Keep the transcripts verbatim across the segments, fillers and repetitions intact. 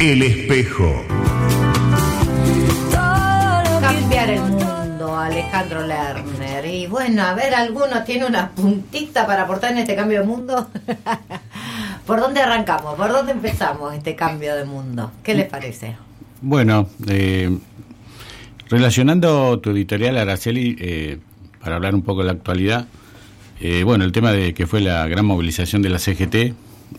El espejo. Cambiar el mundo, Alejandro Lerner. Y bueno, a ver, ¿alguno tiene una puntita para aportar en este cambio de mundo? ¿Por dónde arrancamos? ¿Por dónde empezamos este cambio de mundo? ¿Qué les parece? Bueno, eh, relacionando tu editorial, Araceli, eh, para hablar un poco de la actualidad, eh, bueno, el tema de que fue la gran movilización de la C G T,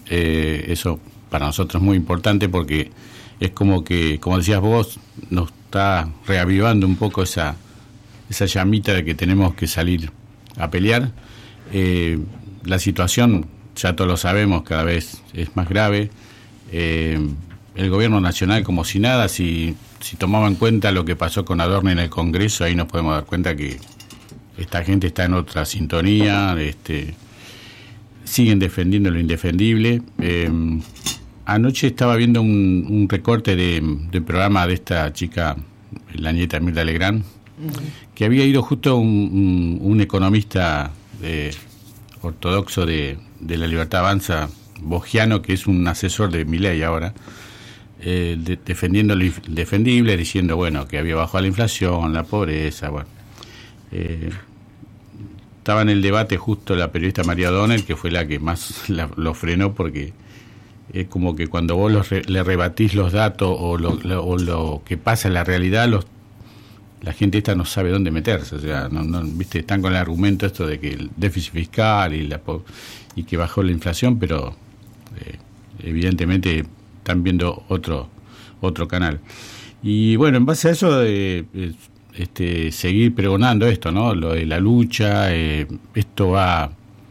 eh, eso para nosotros es muy importante porque es como que, como decías vos, nos está reavivando un poco esa esa llamita de que tenemos que salir a pelear. Eh, la situación, ya todos lo sabemos, cada vez es más grave. Eh, el gobierno nacional como si nada, si, si tomaba en cuenta lo que pasó con Adorno en el Congreso, ahí nos podemos dar cuenta que esta gente está en otra sintonía, este, siguen defendiendo lo indefendible. Eh, anoche estaba viendo un, un recorte de, de programa de esta chica, la nieta Mirta Legrand, uh-huh. que había ido justo un, un, un economista de, ortodoxo de, de la Libertad Avanza, Bogiano, que es un asesor de Milei ahora, eh, de, defendiendo lo indefendible, diciendo, bueno, que había bajado la inflación, la pobreza, bueno. Eh, estaba en el debate justo la periodista María O'Donnell, que fue la que más la, lo frenó, porque es como que cuando vos los re, le rebatís los datos o lo, lo, o lo que pasa en la realidad, los, la gente esta no sabe dónde meterse, o sea, no, no, viste, están con el argumento esto de que el déficit fiscal y la y que bajó la inflación, pero eh, evidentemente están viendo otro otro canal. Y bueno, en base a eso, eh, eh, este, seguir pregonando esto, ¿no? Lo de la lucha, eh, esto va,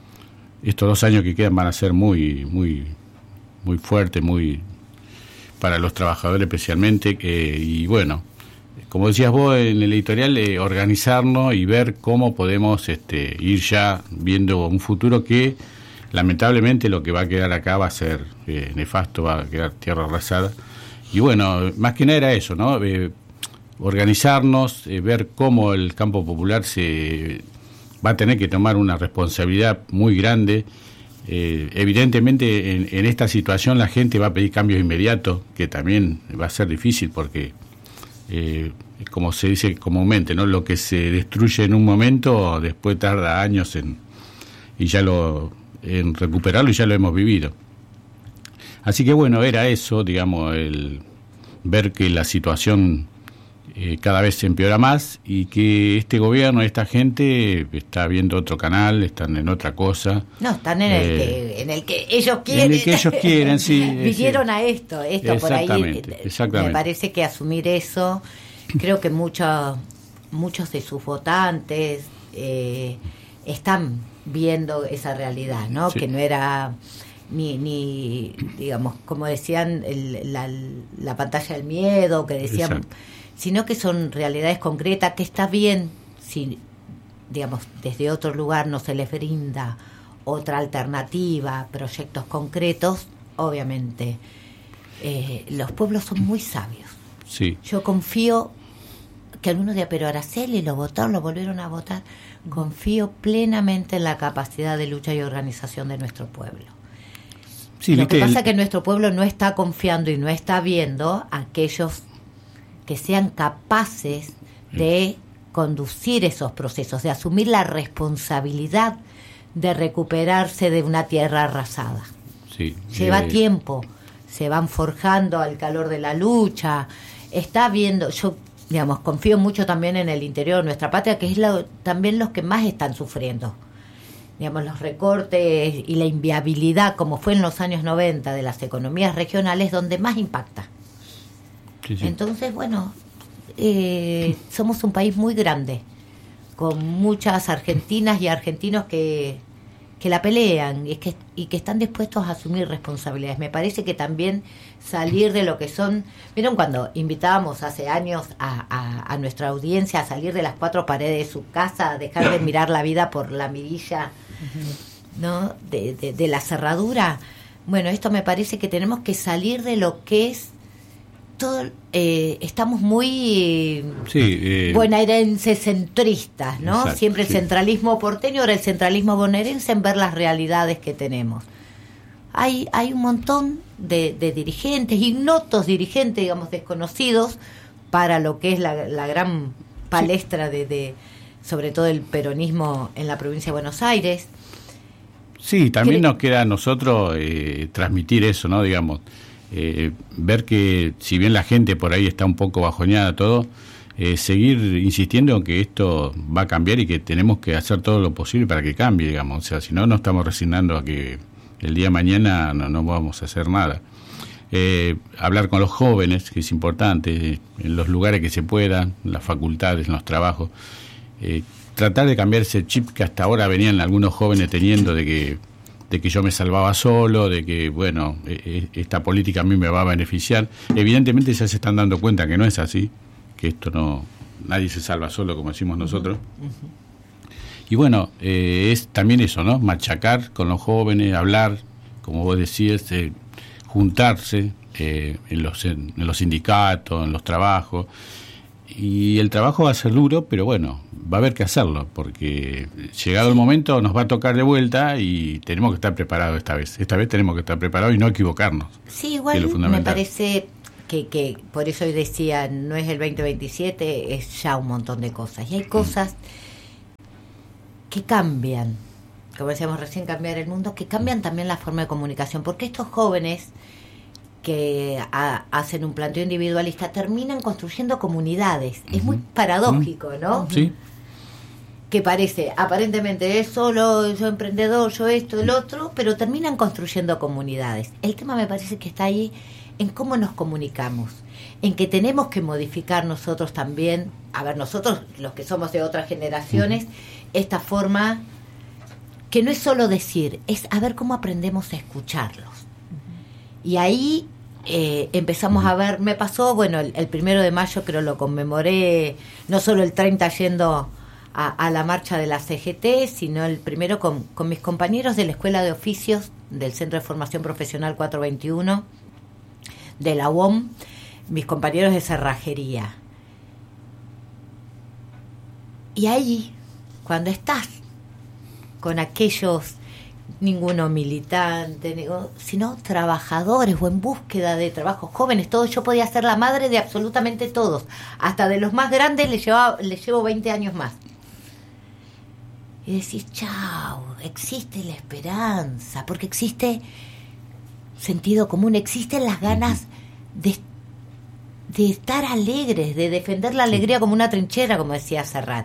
estos dos años que quedan van a ser muy, muy, muy fuertes, muy para los trabajadores especialmente, eh, y bueno, como decías vos en el editorial, eh, organizarnos y ver cómo podemos este, ir ya viendo un futuro que lamentablemente lo que va a quedar acá va a ser eh, nefasto, va a quedar tierra arrasada. Y bueno, más que nada era eso, ¿no? Eh, organizarnos, eh, ver cómo el campo popular se va a tener que tomar una responsabilidad muy grande. Eh, evidentemente en, en esta situación la gente va a pedir cambios inmediatos, que también va a ser difícil porque, eh, como se dice comúnmente, ¿no? Lo que se destruye en un momento después tarda años en y ya lo en recuperarlo, y ya lo hemos vivido. Así que bueno, era eso, digamos, el ver que la situación eh, cada vez se empeora más y que este gobierno, esta gente está viendo otro canal, están en otra cosa. No, están en, eh, el, que, en el que ellos quieren. En el que ellos quieren, sí. Vinieron a esto, esto por ahí. Exactamente. Me parece que asumir eso, creo que muchos muchos de sus votantes eh, están viendo esa realidad, ¿no? Sí. Que no era ni, ni digamos, como decían, el, la, la pantalla del miedo, que decían, exacto, sino que son realidades concretas, que está bien si, digamos, desde otro lugar no se les brinda otra alternativa, proyectos concretos, obviamente. Eh, los pueblos son muy sabios. Sí. Yo confío que algunos días, pero Araceli lo votaron, lo volvieron a votar. Confío plenamente en la capacidad de lucha y organización de nuestro pueblo. Sí, lo que pasa el... es que nuestro pueblo no está confiando y no está viendo a aquellos que sean capaces de conducir esos procesos, de asumir la responsabilidad de recuperarse de una tierra arrasada. Sí, Lleva eh... tiempo, se van forjando al calor de la lucha, está viendo, yo digamos, confío mucho también en el interior de nuestra patria, que es lo, también los que más están sufriendo. Digamos, los recortes y la inviabilidad, como fue en los años noventa, de las economías regionales, donde más impacta. Sí, sí. Entonces, bueno, eh, somos un país muy grande, con muchas argentinas y argentinos que, que la pelean y que, y que están dispuestos a asumir responsabilidades. Me parece que también salir de lo que son... ¿Vieron cuando invitábamos hace años a, a, a nuestra audiencia a salir de las cuatro paredes de su casa, a dejar de mirar la vida por la mirilla, ¿no? de, de, de la cerradura? Bueno, esto me parece que tenemos que salir de lo que es todo... Eh, estamos muy sí, eh, bonaerenses centristas, ¿no? Exacto, siempre el sí. centralismo porteño, ahora el centralismo bonaerense en ver las realidades que tenemos. Hay, hay un montón de, de dirigentes, ignotos dirigentes, digamos, desconocidos para lo que es la, la gran palestra sí. de, de, sobre todo el peronismo en la provincia de Buenos Aires. Sí, también nos queda a nosotros eh, transmitir eso, ¿no? Digamos, eh, ver que si bien la gente por ahí está un poco bajoneada todo, eh, seguir insistiendo en que esto va a cambiar y que tenemos que hacer todo lo posible para que cambie, digamos. O sea, si no, nos estamos resignando a que el día de mañana no, no vamos a hacer nada. Eh, hablar con los jóvenes, que es importante, en los lugares que se puedan, en las facultades, en los trabajos. Eh, tratar de cambiar ese chip que hasta ahora venían algunos jóvenes teniendo de que de que yo me salvaba solo, de que, bueno, eh, esta política a mí me va a beneficiar. Evidentemente ya se están dando cuenta que no es así, que esto no, nadie se salva solo, como decimos nosotros. Uh-huh. Uh-huh. Y bueno, eh, es también eso, ¿no? Machacar con los jóvenes, hablar, como vos decías, eh, juntarse eh, en los en, en los sindicatos, en los trabajos. Y el trabajo va a ser duro, pero bueno, va a haber que hacerlo, porque llegado el momento nos va a tocar de vuelta y tenemos que estar preparados esta vez. Esta vez tenemos que estar preparados y no equivocarnos. Sí, igual me parece que, que por eso hoy decía, no es el veinte veintisiete, es ya un montón de cosas. Y hay cosas que cambian, como decíamos recién, cambiar el mundo, que cambian también la forma de comunicación, porque estos jóvenes que a, hacen un planteo individualista terminan construyendo comunidades. Uh-huh. Es muy paradójico, ¿no? Sí. Que parece, aparentemente es solo yo emprendedor, yo esto, el otro, pero terminan construyendo comunidades. El tema me parece que está ahí en cómo nos comunicamos, en que tenemos que modificar nosotros también, a ver, nosotros los que somos de otras generaciones, uh-huh. esta forma que no es solo decir, es a ver cómo aprendemos a escucharlos. Y ahí eh, empezamos a ver, me pasó, bueno, el, el primero de mayo creo lo conmemoré, no solo el treinta yendo a, a la marcha de la C G T, sino el primero con, con mis compañeros de la Escuela de Oficios del Centro de Formación Profesional cuatrocientos veintiuno, de la U O M, mis compañeros de cerrajería. Y ahí, cuando estás con aquellos, ninguno militante, digo, sino trabajadores o en búsqueda de trabajo, jóvenes, todos, yo podía ser la madre de absolutamente todos, hasta de los más grandes les, llevaba, les llevo veinte años más. Y decís, chao, existe la esperanza, porque existe sentido común, existen las ganas de, de estar alegres, de defender la alegría como una trinchera, como decía Serrat,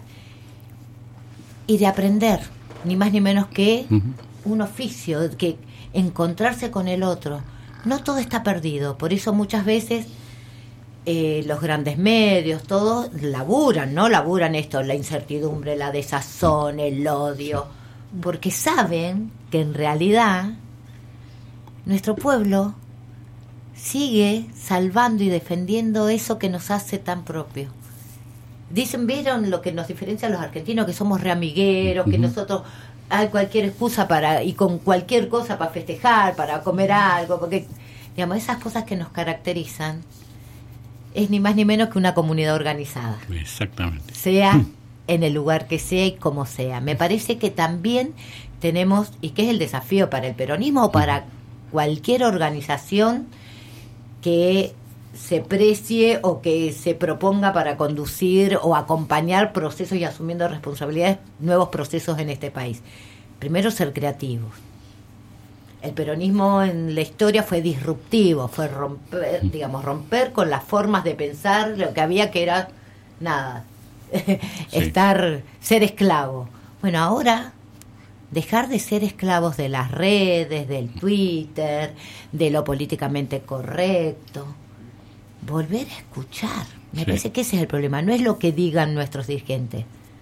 y de aprender, ni más ni menos que uh-huh. un oficio, que encontrarse con el otro. No todo está perdido, por eso muchas veces eh, los grandes medios, todos laburan, ¿no? Laburan esto, la incertidumbre, la desazón, el odio, porque saben que en realidad nuestro pueblo sigue salvando y defendiendo eso que nos hace tan propio. Dicen, ¿vieron lo que nos diferencia a los argentinos? Que somos reamigueros, uh-huh. que nosotros hay cualquier excusa para, y con cualquier cosa para festejar, para comer algo, porque, digamos, esas cosas que nos caracterizan es ni más ni menos que una comunidad organizada. Exactamente. Sea en el lugar que sea y como sea. Me parece que también tenemos, y que es el desafío para el peronismo o para cualquier organización que se precie o que se proponga para conducir o acompañar procesos y asumiendo responsabilidades, nuevos procesos en este país. Primero, ser creativos. El peronismo en la historia fue disruptivo, fue romper, digamos, romper con las formas de pensar, lo que había que era nada, sí. estar, ser esclavo. Bueno, ahora dejar de ser esclavos de las redes, del Twitter, de lo políticamente correcto. Volver a escuchar. Me sí. parece que ese es el problema. No es lo que digan nuestros dirigentes,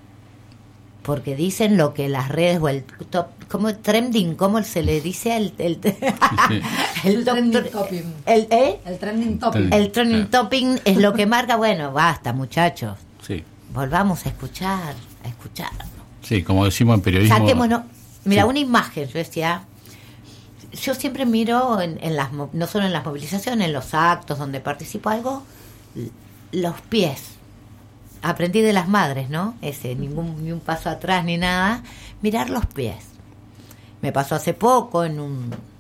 porque dicen lo que las redes o el top, como trending, ¿cómo se le dice al el, el, sí. el, el trending topping? El, ¿eh? el trending topping. El trending topping es lo que marca. Bueno, basta, muchachos. Sí. Volvamos a escuchar, a escuchar. Sí, como decimos en periodismo. Saquémonos. Mira, sí. una imagen. Yo decía. Yo siempre miro, en, en las no solo en las movilizaciones, en los actos donde participo algo, los pies. Aprendí de las madres, ¿no? Ese, ningún ni un paso atrás ni nada. Mirar los pies. Me pasó hace poco en un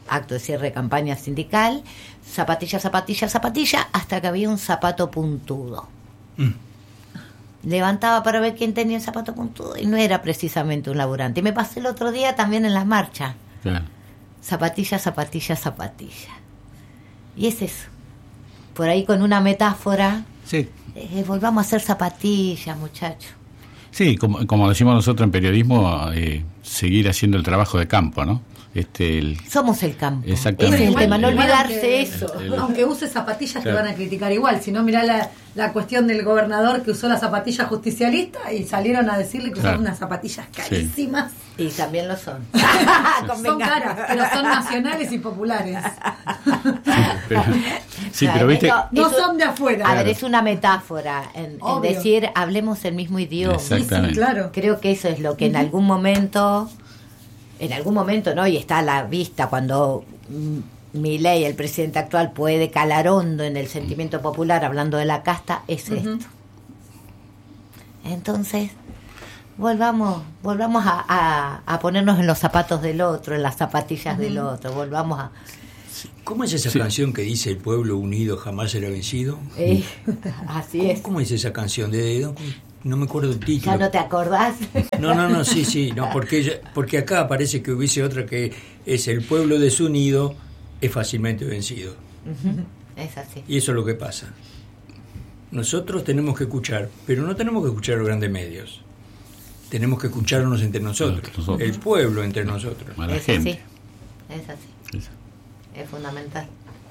acto de cierre de campaña sindical, zapatilla, zapatilla, zapatilla, hasta que había un zapato puntudo. Mm. Levantaba para ver quién tenía el zapato puntudo y no era precisamente un laburante. Y me pasé el otro día también en las marchas. Claro. Zapatilla, zapatilla, zapatilla. Y es eso. Por ahí con una metáfora. Sí. Eh, volvamos a hacer zapatillas, muchachos. Sí, como, como decimos nosotros en periodismo, eh, seguir haciendo el trabajo de campo, ¿no? Este, el... Somos el campo. Exactamente. Ese es el igual, tema, no igual olvidarse aunque, eso. el, aunque use zapatillas, claro, te van a criticar igual. Si no, mirá la, la cuestión del gobernador que usó la zapatilla justicialista y salieron a decirle que claro, usaron unas zapatillas carísimas. Sí. Y también lo son. Son caras, pero son nacionales y populares. Sí, pero, sí, pero viste... No, no son de afuera. A ver, es una metáfora en, en decir, hablemos el mismo idioma. Exactamente. Sí, sí, claro. Creo que eso es lo que uh-huh. en algún momento... En algún momento, ¿no? Y está a la vista cuando Milei, el presidente actual, puede calar hondo en el sentimiento popular hablando de la casta, es uh-huh. esto. Entonces, volvamos volvamos a, a, a ponernos en los zapatos del otro, en las zapatillas uh-huh. del otro, volvamos a... ¿Cómo es esa sí. canción que dice el pueblo unido jamás será vencido? Eh, así ¿Cómo, es. ¿Cómo es esa canción? De, de, no me acuerdo el título. ¿Ya no te acordás? No, no, no, sí, sí, no, porque, porque acá parece que hubiese otra que es el pueblo desunido es fácilmente vencido. Uh-huh. Es así. Y eso es lo que pasa. Nosotros tenemos que escuchar, pero no tenemos que escuchar los grandes medios. Tenemos que escucharnos entre nosotros, nosotros. El pueblo entre nosotros. A la es gente. Así, es así. Es. es fundamental.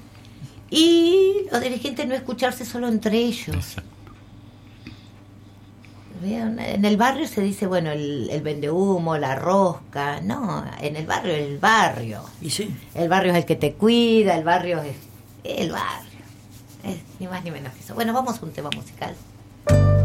Y los dirigentes no escucharse solo entre ellos. Exacto. En el barrio se dice, bueno, el, el vendehumo, la rosca. No, en el barrio, el barrio. ¿Y sí? El barrio es el que te cuida, el barrio es el barrio. Es ni más ni menos que eso. Bueno, vamos a un tema musical.